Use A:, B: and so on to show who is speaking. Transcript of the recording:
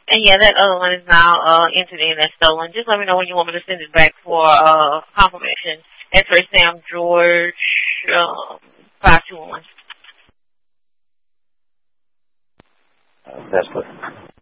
A: And yeah, that other one is now entered in as stolen. Just let me know when you want me to send it back for confirmation. That's for Sam George 521.
B: That's good.